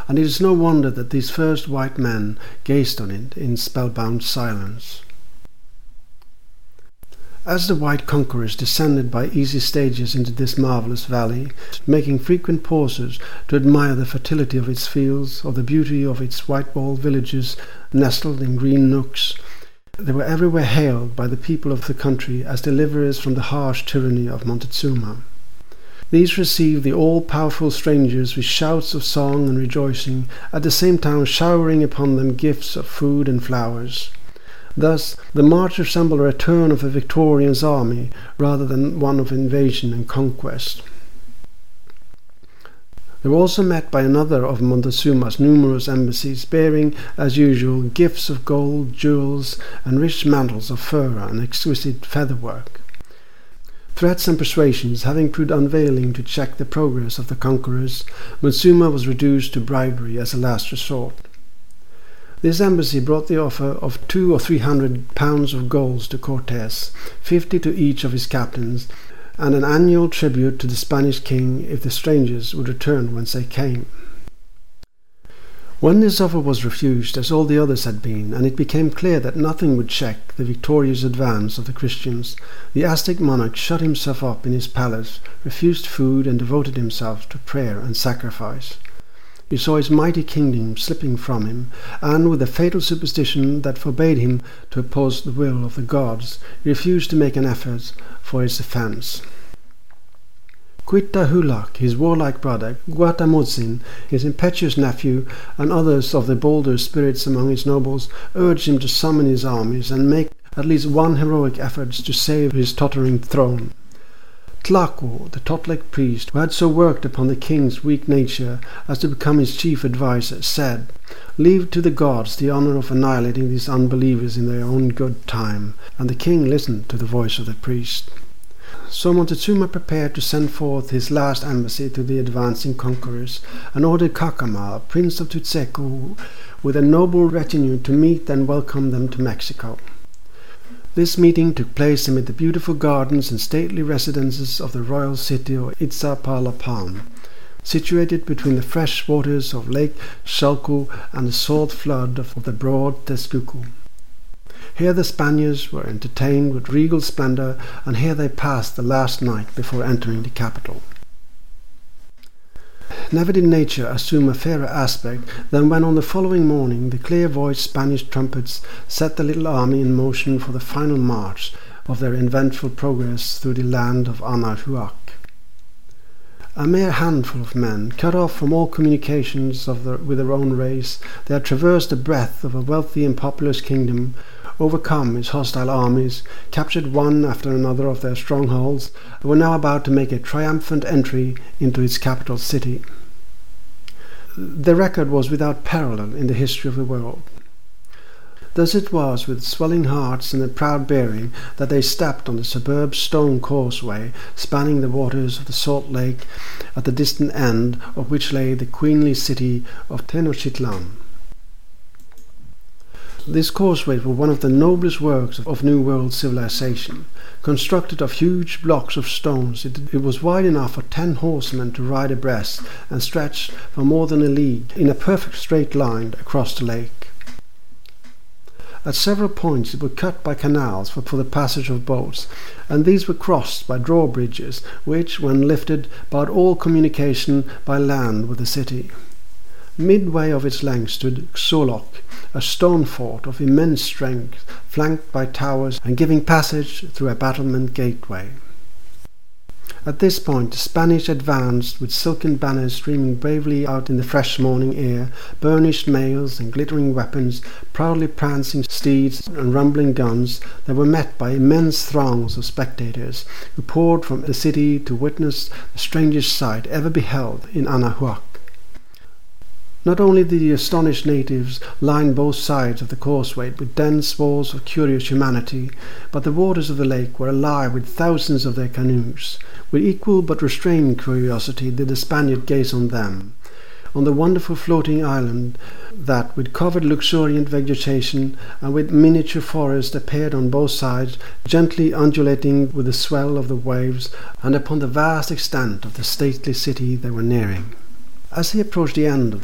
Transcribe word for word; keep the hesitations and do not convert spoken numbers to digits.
and it is no wonder that these first white men gazed on it in spellbound silence. As the white conquerors descended by easy stages into this marvellous valley, making frequent pauses to admire the fertility of its fields, or the beauty of its white-walled villages nestled in green nooks, they were everywhere hailed by the people of the country as deliverers from the harsh tyranny of Montezuma. These received the all-powerful strangers with shouts of song and rejoicing, at the same time showering upon them gifts of food and flowers. Thus, the march resembled a return of the victorious army rather than one of invasion and conquest. They were also met by another of Montezuma's numerous embassies, bearing, as usual, gifts of gold, jewels, and rich mantles of fur and exquisite featherwork. Threats and persuasions having proved unavailing to check the progress of the conquerors, Montezuma was reduced to bribery as a last resort. This embassy brought the offer of two or three hundred pounds of gold to Cortes, fifty to each of his captains, and an annual tribute to the Spanish king if the strangers would return whence they came. When this offer was refused, as all the others had been, and it became clear that nothing would check the victorious advance of the Christians, the Aztec monarch shut himself up in his palace, refused food, and devoted himself to prayer and sacrifice. He saw his mighty kingdom slipping from him, and with a fatal superstition that forbade him to oppose the will of the gods, he refused to make an effort for his defence. Cuitlahulac, his warlike brother, Guatemotzin, his impetuous nephew, and others of the bolder spirits among his nobles, urged him to summon his armies and make at least one heroic effort to save his tottering throne. Tlaco, the Totec priest, who had so worked upon the king's weak nature as to become his chief adviser, said, "Leave to the gods the honour of annihilating these unbelievers in their own good time," and the king listened to the voice of the priest. So Montezuma prepared to send forth his last embassy to the advancing conquerors, and ordered Cacama, prince of Tutseco, with a noble retinue to meet and welcome them to Mexico. This meeting took place amid the beautiful gardens and stately residences of the royal city of Itzapalapan, situated between the fresh waters of Lake Chalco and the salt flood of the broad Texcoco. Here the Spaniards were entertained with regal splendor, and here they passed the last night before entering the capital. Never did nature assume a fairer aspect than when on the following morning the clear-voiced Spanish trumpets set the little army in motion for the final march of their eventful progress through the land of Anahuac. A mere handful of men, cut off from all communications of the, with their own race, they had traversed the breadth of a wealthy and populous kingdom, overcome its hostile armies, captured one after another of their strongholds, and were now about to make a triumphant entry into its capital city. Their record was without parallel in the history of the world. Thus it was with swelling hearts and a proud bearing that they stepped on the superb stone causeway spanning the waters of the Salt Lake, at the distant end of which lay the queenly city of Tenochtitlan. This causeway was one of the noblest works of New World civilization. Constructed of huge blocks of stones, it, it was wide enough for ten horsemen to ride abreast, and stretched for more than a league in a perfect straight line across the lake. At several points it was cut by canals for, for the passage of boats, and these were crossed by drawbridges, which, when lifted, barred all communication by land with the city. Midway of its length stood Xoloc, a stone fort of immense strength, flanked by towers and giving passage through a battlement gateway. At this point the Spanish advanced with silken banners streaming bravely out in the fresh morning air, burnished mails and glittering weapons, proudly prancing steeds and rumbling guns. They were met by immense throngs of spectators, who poured from the city to witness the strangest sight ever beheld in Anahuac. Not only did the astonished natives line both sides of the causeway with dense walls of curious humanity, but the waters of the lake were alive with thousands of their canoes. With equal but restrained curiosity did the Spaniard gaze on them, on the wonderful floating island that, with covered luxuriant vegetation and with miniature forest, appeared on both sides, gently undulating with the swell of the waves, and upon the vast extent of the stately city they were nearing. As he approached the end of